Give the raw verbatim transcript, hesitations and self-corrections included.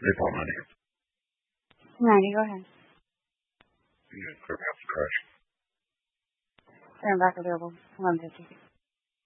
Hey, Paul, honey. ninety, go ahead. Yeah, clear past the crash. Turn back available. eleven fifty.